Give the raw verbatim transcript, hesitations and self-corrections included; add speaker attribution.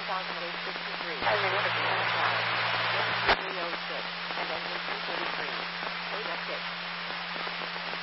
Speaker 1: Cosmos sixty-three.
Speaker 2: As in what?
Speaker 1: three oh six and engine two thirty-three. Data six.